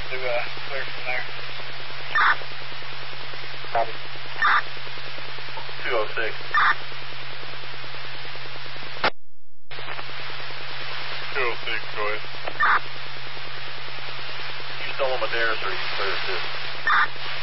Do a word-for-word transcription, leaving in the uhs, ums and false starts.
to uh, clear from there. Copy. two oh six. two oh six, go ahead. You still on Madera, sir? You clear assist.